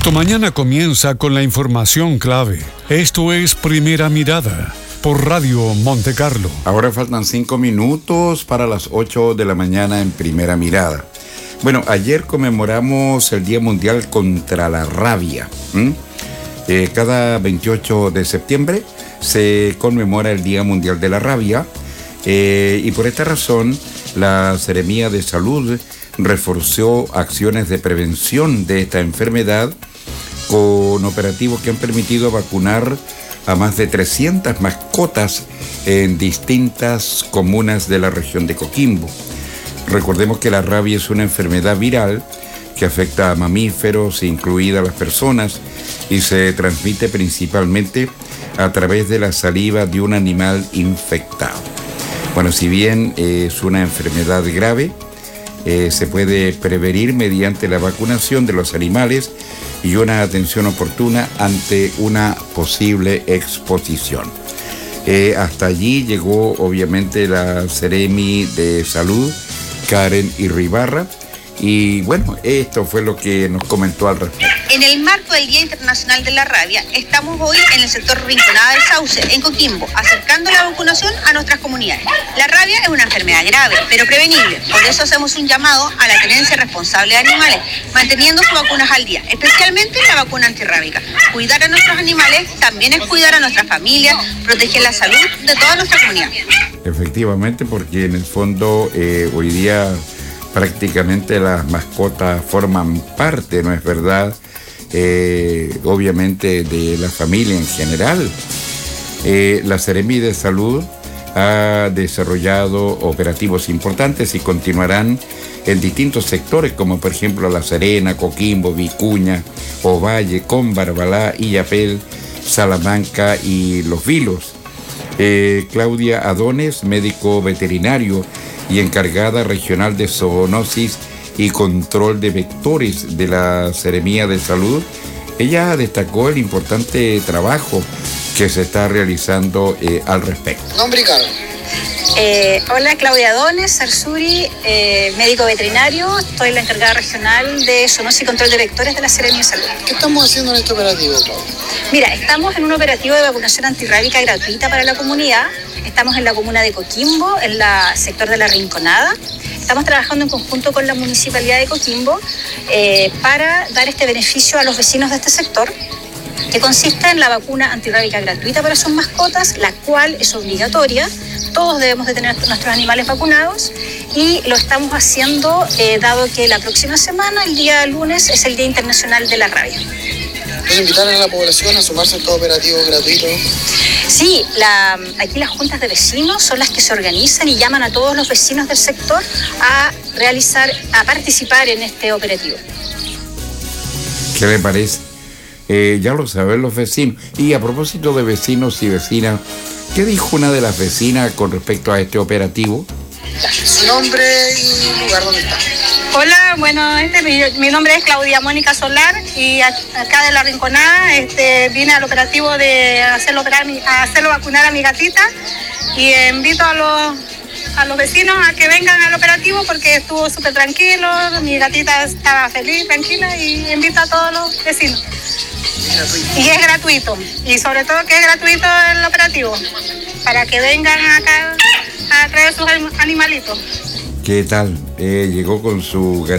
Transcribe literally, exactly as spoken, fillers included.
Tu mañana comienza con la información clave. Esto es Primera Mirada por Radio Monte Carlo. Ahora faltan cinco minutos para las ocho de la mañana en Primera Mirada. Bueno, ayer conmemoramos el Día Mundial contra la Rabia. ¿Mm? Eh, cada veintiocho de septiembre se conmemora el Día Mundial de la Rabia eh, y por esta razón la Seremía de Salud reforzó acciones de prevención de esta enfermedad con operativos que han permitido vacunar a más de trescientas mascotas en distintas comunas de la región de Coquimbo. Recordemos que la rabia es una enfermedad viral que afecta a mamíferos, incluidas las personas, y se transmite principalmente a través de la saliva de un animal infectado. Bueno, si bien eh, es una enfermedad grave, eh, se puede prevenir mediante la vacunación de los animales y una atención oportuna ante una posible exposición. Eh, hasta allí llegó obviamente la Seremi de Salud, Karen Irribarra, y bueno, esto fue lo que nos comentó al respecto. En el marco del Día Internacional de la Rabia, estamos hoy en el sector Rinconada del Sauce, en Coquimbo, acercando la vacunación a nuestras comunidades. La rabia es una enfermedad grave, pero prevenible. Por eso hacemos un llamado a la tenencia responsable de animales, manteniendo sus vacunas al día, especialmente la vacuna antirrábica. Cuidar a nuestros animales también es cuidar a nuestra familia, proteger la salud de toda nuestra comunidad. Efectivamente, porque en el fondo eh, hoy día prácticamente las mascotas forman parte, ¿no es verdad?, eh, obviamente de la familia en general. Eh, la Seremi de Salud ha desarrollado operativos importantes y continuarán en distintos sectores, como por ejemplo La Serena, Coquimbo, Vicuña, Ovalle, Combarbalá, Illapel, Salamanca y Los Vilos. Eh, Claudia Adones, médico veterinario y encargada regional de zoonosis y control de vectores de la Seremía de Salud, ella destacó el importante trabajo que se está realizando eh, al respecto. Nombre y cargo. Eh, hola, Claudia Adones, Sarsuri, eh, médico veterinario. Soy la encargada regional de zoonosis y control de vectores de la Seremía de Salud. ¿Qué estamos haciendo en este operativo, Claudia? Mira, estamos en un operativo de vacunación antirrábica gratuita para la comunidad. Estamos en la comuna de Coquimbo, en el sector de la Rinconada. Estamos trabajando en conjunto con la Municipalidad de Coquimbo eh, para dar este beneficio a los vecinos de este sector, que consiste en la vacuna antirrábica gratuita para sus mascotas, la cual es obligatoria. Todos debemos de tener nuestros animales vacunados y lo estamos haciendo eh, dado que la próxima semana, el día lunes, es el Día Internacional de la Rabia. ¿Pueden invitar a la población a sumarse a estos operativos gratuitos? Sí, la, aquí las juntas de vecinos son las que se organizan y llaman a todos los vecinos del sector a realizar, a participar en este operativo. ¿Qué le parece? Eh, ya lo saben los vecinos. Y a propósito de vecinos y vecinas, ¿qué dijo una de las vecinas con respecto a este operativo? Su nombre y lugar donde está. Hola, bueno, este, mi, mi nombre es Claudia Mónica Solar y a, acá de La Rinconada este, vine al operativo de hacerlo, operar, a hacerlo vacunar a mi gatita y eh, invito a los, a los vecinos a que vengan al operativo porque estuvo súper tranquilo, mi gatita estaba feliz, tranquila y invito a todos los vecinos. Y es gratuito, y sobre todo que es gratuito el operativo, para que vengan acá a traer sus animalitos. ¿Qué tal? Eh, llegó con su